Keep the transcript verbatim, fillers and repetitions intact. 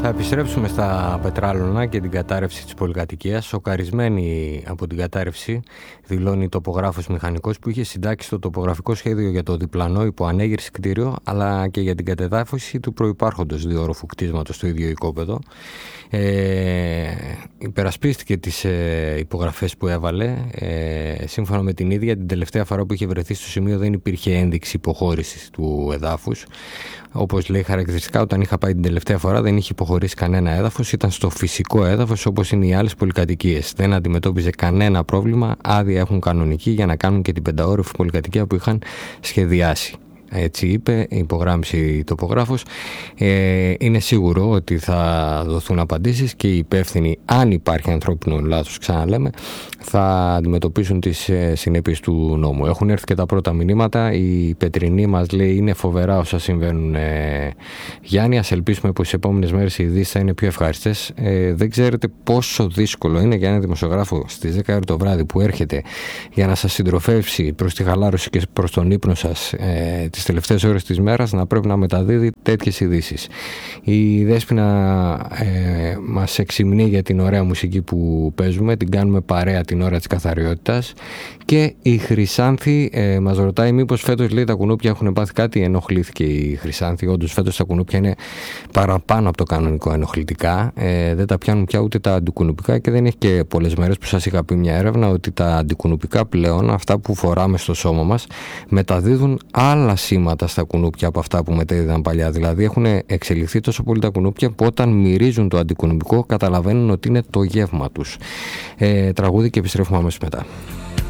Θα επιστρέψουμε στα πετράλωνα και την κατάρρευση της πολυκατοικίας. Σοκαρισμένη από την κατάρρευση, δηλώνει τοπογράφος μηχανικός που είχε συντάξει το τοπογραφικό σχέδιο για το διπλανό υποανέγερση κτίριο, αλλά και για την κατεδάφιση του προϋπάρχοντος διόροφου κτίσματος στο ίδιο οικόπεδο. Ε, υπερασπίστηκε τις ε, υπογραφές που έβαλε. Ε, σύμφωνα με την ίδια, την τελευταία φορά που είχε βρεθεί στο σημείο δεν υπήρχε ένδειξη υποχώρησης του εδάφους. Όπως λέει χαρακτηριστικά, όταν είχα πάει την τελευταία φορά δεν είχε υποχωρήσει κανένα έδαφος, ήταν στο φυσικό έδαφος όπως είναι οι άλλες πολυκατοικίες. Δεν αντιμετώπιζε κανένα πρόβλημα, άδεια έχουν κανονική για να κάνουν και την πενταόροφη πολυκατοικία που είχαν σχεδιάσει. Έτσι είπε, υπογράμμισε η τοπογράφος. Ε, είναι σίγουρο ότι θα δοθούν απαντήσεις και οι υπεύθυνοι, αν υπάρχει ανθρώπινο λάθος, ξαναλέμε, θα αντιμετωπίσουν τις συνέπειες του νόμου. Έχουν έρθει και τα πρώτα μηνύματα. Η Πετρινή μας λέει είναι φοβερά όσα συμβαίνουν. Ε, Γιάννη, ας ελπίσουμε πως οι επόμενες μέρες οι ειδήσεις θα είναι πιο ευχάριστες. Ε, δεν ξέρετε πόσο δύσκολο είναι για ένα δημοσιογράφο στις δέκα το βράδυ που έρχεται για να σας συντροφεύσει προς τη χαλάρωση και προς τον ύπνο σας ε, τις τελευταίες ώρες της μέρας να πρέπει να μεταδίδει τέτοιες ειδήσεις. Η Δέσποινα ε, μας εξυμνεί για την ωραία μουσική που παίζουμε, την κάνουμε παρέα την ώρα της καθαριότητας, και η Χρυσάνθη ε, μας ρωτάει μήπως φέτος, λέει, τα κουνούπια έχουν πάθει κάτι. Ενοχλήθηκε η Χρυσάνθη. Όντως φέτος τα κουνούπια είναι παραπάνω από το κανονικό ενοχλητικά. Ε, δεν τα πιάνουν πια ούτε τα αντικουνουπικά και δεν έχει και πολλές μέρες που σας είχα πει μια έρευνα ότι τα αντικουνουπικά πλέον, αυτά που φοράμε στο σώμα μας, μεταδίδουν άλλα σήματα στα κουνούπια από αυτά που μετέδιδαν παλιά. Δηλαδή έχουν εξελιχθεί τόσο πολύ τα κουνούπια που όταν μυρίζουν το αντικουνουπικό καταλαβαίνουν ότι είναι το γεύμα τους. Ε, τραγούδι και επιστρέφουμε αμέσως μετά.